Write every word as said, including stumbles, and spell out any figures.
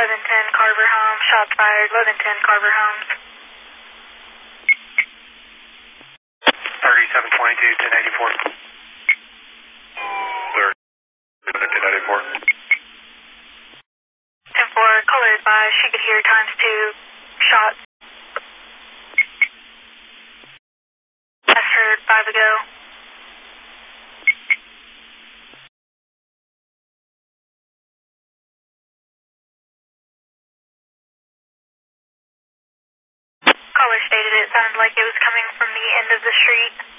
eleven ten Carver Homes, shots fired, eleven ten Carver Homes. thirty-seven twenty-two, ten eighty-four. thirty-seven, ten eighty-four. ten four, caller advised she could hear times two shots. Last heard five ago. Caller stated it sounded like it was coming from the end of the street.